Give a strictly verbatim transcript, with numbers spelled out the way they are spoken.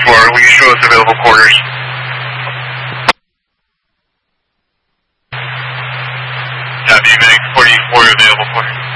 forty-four, will you show us available quarters? Copy, Medic forty-four, available quarters.